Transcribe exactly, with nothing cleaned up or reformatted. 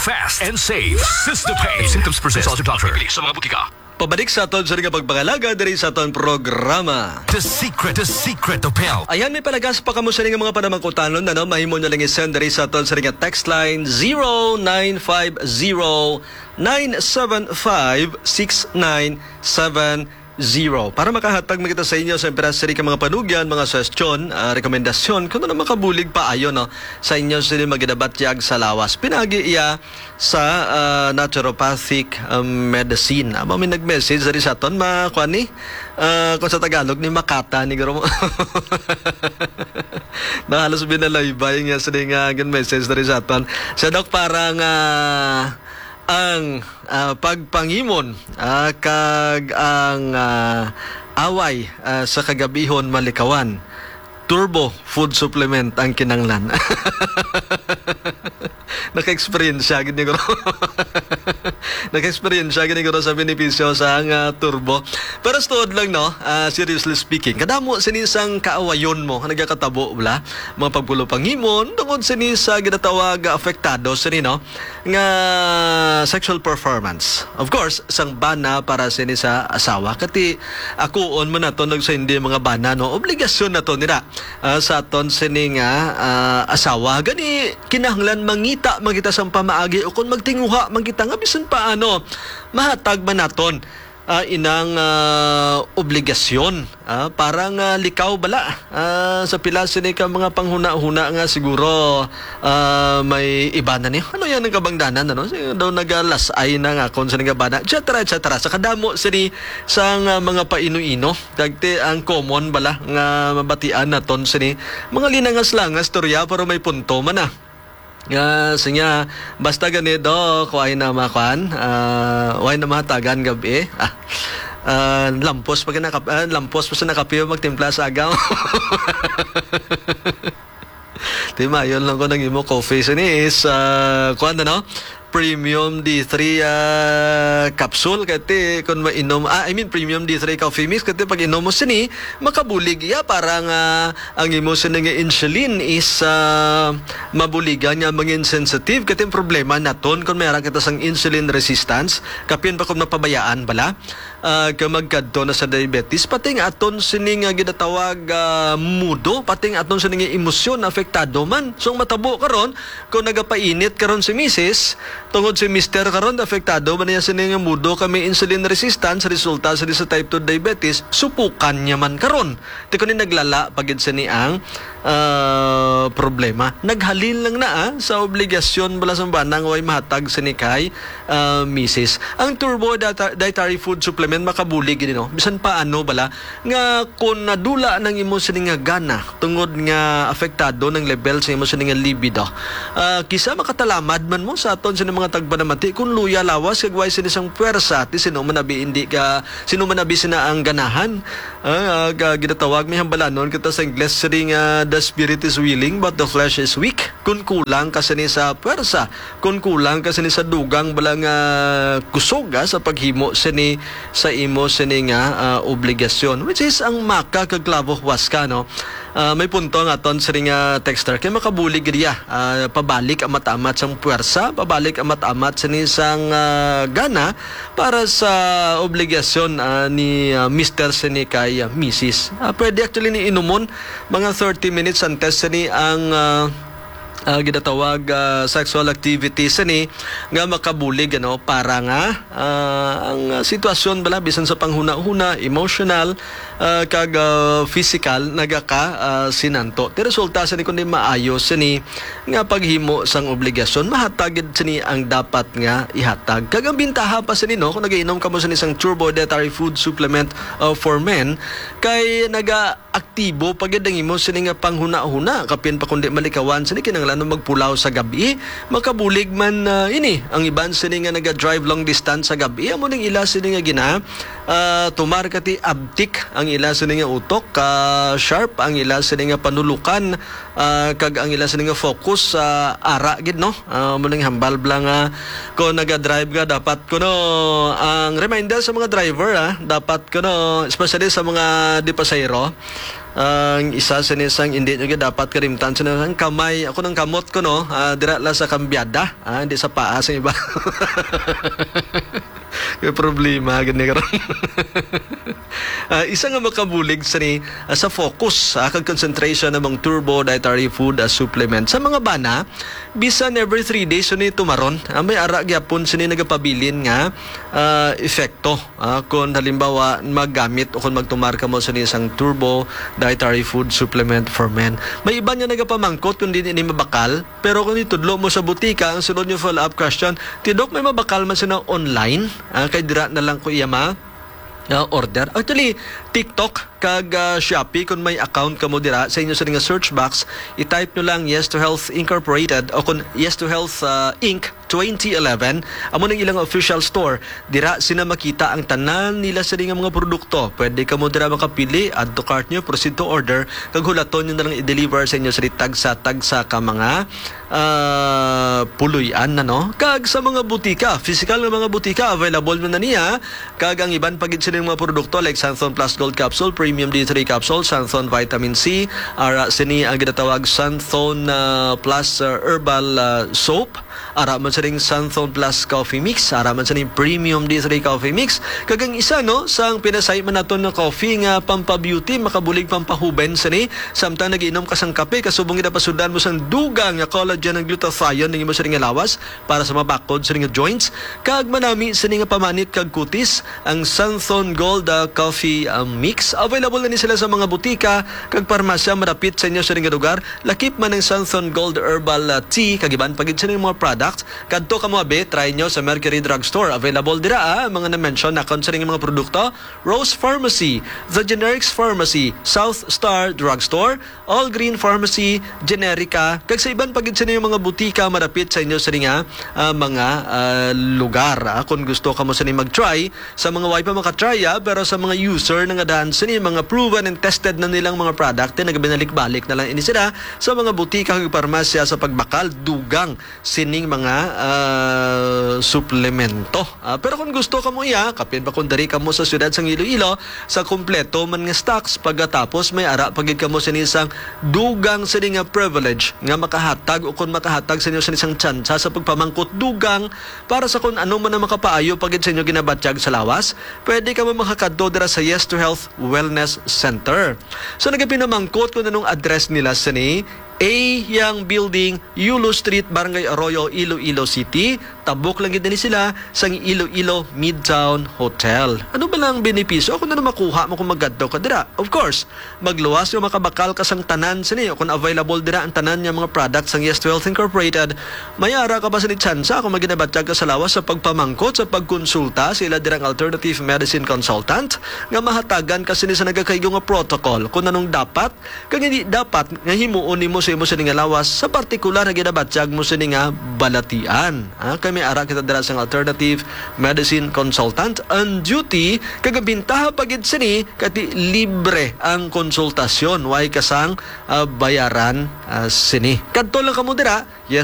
fast and safe. System-Pain. If symptoms persist, consult your doctor. Sa mga butika. Pabalik sa aton sa ringa pagpangalaga diri sa aton programa. The secret, the secret of health. Ayan, may palagas pa kamo sa ringa mga panamangkutanon na no, mahimo nyo lang i-send diri sa aton sa ringa text line zero nine five zero nine seven five six nine seven zero para makahatag makita sa inyo sa imperasari ka mga panugyan, mga suggestion, uh, rekomendasyon kung ano makabulig pa ayo no sa inyo sila magidabatyag sa lawas. Pinagi iya sa uh, naturopathic um, medicine. Amo may nag-message diri sa aton ma kwani uh, kung sa Tagalog ni Makata ni garo mo. Na halos binalaybay nga sa nga uh, message diri sa aton. Sa dok parang uh, ang uh, pagpangimon uh, kag ang uh, away uh, sa kagabihon malikawan. Turbo food supplement ang kinanglan. Naka-experience siya gini ko. Naka-experience siya gini ko sa benepisyo sa ang uh, turbo. Pero stood lang no, uh, seriously speaking, kadamo sinisang kaawayon mo nagakatabo bla mga pagpulo pangimon tungod sinisa ginatawag apektado sini no nga sexual performance. Of course, sang bana para sinisa asawa kati akuon mo nato nag sa hindi mga bana no obligasyon na to nila uh, sa aton sini nga uh, asawa gani kinahanglan mangita magita sang pamaagi o kung magtinguha magita nga bisan paano mahatag man naton uh, inang uh, obligasyon uh, parang uh, likaw bala uh, sa pila sini ka mga panghuna-huna nga siguro uh, may iba na ni ano yan ang kabangdanan ano siguro daw nagalasay na nga kung sa nga bana etc etc sa kadamo sini sang uh, mga paino-ino dagti ang common bala nga mabatian naton sini mga linangas-langas storya pero may punto man na. Uh, sinya basta ganito kuhay na makuan uh, kuhay na matagan gabi ah, uh, lampos pag nakap uh, lampos pa sa nakapiyo magtimpla sa agaw. Tima yun lang ko nang imo coffee sini is uh, kuan na no Premium D three uh, capsule kati kung mainom ah I mean Premium D three coffee mix kati pag inom mo sini makabulig ya parang uh, ang imo sini nga insulin is uh, mabuligan nga mga insensitive kati problema naton kung mayroon kita sang insulin resistance kapin pa kung mapabayaan bala uh, ka magkadto na sa diabetes pati nga aton sini nga ginatawag uh, mudo pati nga aton sini nga emosyon apektado man so matabo karon kung nagapainit karon si misis tungod si mister karon apektado man niya sini nga mudo kami insulin resistance resulta sa sa type two diabetes supukan niya man karon ti kunin naglala pagid sini ang uh, problema naghalin lang na ah, sa obligasyon bala sa banang way mahatag sini kay uh, misis ang turbo data, dietary food supplement makabulig gini no bisan pa ano bala nga kung nadula nang imo sini nga gana tungod nga apektado ng level sa imo sini nga libido uh, kisa makatalamad man mo sa aton sini mga tagbanamati kung luya lawas kagway sini sang puwersa ti sino manabi hindi ka sino manabi sina ang ganahan uh, uh, ginatawag may hambalanon kita sa Ingles sini nga the spirit is willing but the flesh is weak kung kulang ka sini sa puwersa kung kulang ka sini sa dugang balang uh, kusog uh, sa paghimo sini sa imo sini nga uh, obligasyon which is ang maka kag klabo huwas no uh, may punto nga aton sini nga texter kay makabulig riya uh, pabalik ang matamat sang puwersa pabalik ang matamat sini sang uh, gana para sa obligasyon uh, ni uh, mister sini kay uh, misis uh, pwede actually ni inumon mga thirty minutes ang test sini ang uh, Uh, ginatawag uh, sexual activity sini nga makabulig ano para nga uh, ang uh, sitwasyon bala bisan sa panghuna-huna emotional uh, kag uh, physical nagaka uh, sinanto ti resulta sini kundi maayo sini nga paghimo sang obligasyon mahatagid sini ang dapat nga ihatag kag ang bintaha pa sini no kung nagainom ka mo sini sang turbo dietary food supplement uh, for men kay naga aktibo pagid ang imo sini nga panghuna-huna kapin pa kundi malikawan sini kinanglan no magpulaw sa gabi makabulig man uh, ini ang iban sini nga naga-drive long distance sa gabi amo ning ila sini nga gina uh, tumar kati abtik ang ila sini nga utok ka uh, sharp ang ila sini nga panulukan uh, kag ang ila sini nga focus sa uh, ara gid no uh, mo ning hambal blang uh, ko naga-drive ka dapat kuno ang reminder sa mga driver ah dapat kuno especially sa mga di pasahero ang isa sa nisang hindi nyo dapat karimtan sa nang kamay ako ng kamot ko no uh, dira la sa kambyada ah, hindi sa paa sa iba. May problema gani karon. Uh, isa nga makabulig sa ni uh, sa focus uh, kag concentration ng mga turbo dietary food uh, supplement sa mga bana bisan every three days ni tumaron uh, may ara gyapon sini nagapabilin nga uh, epekto uh, kung halimbawa maggamit o kung magtumar ka mo sa isang turbo dietary food supplement for men. May iba nga nagapamangkot kung di ni mabakal pero kung itudlo mo sa butika ang sunod yung follow up question tidok may mabakal man sila online uh, kay dira na lang ko iyama Uh, order. Actually, TikTok kag uh, Shopee kung may account ka mo dira sa inyo sa nga search box, i-type nyo lang Yes to Health Incorporated o kung Yes to Health uh, Incorporated twenty eleven amo ng ilang official store dira sina makita ang tanan nila sa nga mga produkto. Pwede ka mo dira makapili, add to cart nyo, proceed to order kag hulaton nyo na lang i-deliver sa inyo sa tagsa tagsa ka mga uh, puluyan na no. Kag sa mga butika, physical nga mga butika available na, na niya kag ang iban pagid sila mga produkto like Santhon Plus Gold Capsule, Premium D three Capsule, Santhon Vitamin C, ara sini ang ginatawag Santhon uh, Plus uh, Herbal uh, Soap, ara man sa ring Santhon Plus Coffee Mix, ara man sa ring Premium D three Coffee Mix. Kagang isa no sang pinasay man naton na coffee nga pampa-beauty, makabulig pampahuben sa ni samtang nagiinom ka sang kape kasubong gidapasudan mo sang dugang nga collagen ng glutathione ning imo sa ring lawas para sa mabakod sa ring joints kag manami sa ning pamanit kag kutis ang Santhon Gold uh, Coffee uh, Mix. Available na ni sila sa mga butika kag parmasya marapit sa inyo sa ring lugar. Lakip man ang Santhon Gold Herbal uh, Tea kag iban pagid sa ning mga products kadto ka mo abe try nyo sa Mercury Drug Store. Available dira ah, mga na-mention na concerning mga produkto. Rose Pharmacy, The Generics Pharmacy, South Star Drug Store, All Green Pharmacy, Generica kag sa iban pagid sa inyo mga butika marapit sa inyo sa ring uh, mga uh, lugar. Ah, kung gusto ka mo sa ni mag-try sa mga way pa makatry ah, pero sa mga user na nga daan sa ni mga proven and tested na nilang mga product eh, nagabinalik-balik na lang ini sila sa mga butika kag parmasya sa pagbakal dugang sining mga uh, suplemento. Uh, pero kung gusto ka mo iya, kapin pa kung dari ka mo sa siyudad sang Iloilo, sa kumpleto man nga stocks pagkatapos may ara pagid ka mo sa isang dugang sa nga privilege nga makahatag o kung makahatag sa inyo sa isang tsansa sa pagpamangkot dugang para sa kung ano man na makapaayo pagid sa inyo ginabatyag sa lawas, pwede ka mo makakadto dira sa Yes to Health Wellness Center. So nagapinamangkot kung anong address nila sa ni A Yang Building, Yulo Street, Barangay Arroyo, Iloilo City. Tabok lang din sila sa Iloilo Midtown Hotel. Ano ba lang benepisyo? Kung ano makuha mo kung maggadto ka dira? Of course, magluwas yung makabakal ka sang tanan sa niyo. Kung available dira ang tanan niya mga products ng Yes to Health Incorporated, mayara ka ba sa ni tsansa kung maginabatyag ka sa lawas sa pagpamangkot, sa pagkonsulta, sila dirang alternative medicine consultant nga mahatagan kasi ni sa nagakaigo nga protocol kung anong dapat kung hindi dapat nga himuon nimo sa imo sa nga lawas sa partikular na ginabatyag mo sa nga balatian. Ha? Kami ara kita dira sang alternative medicine consultant on duty kagabintaha pagid sini kati libre ang konsultasyon way kasang uh, bayaran uh, sini. Kadto lang kamo dira Yes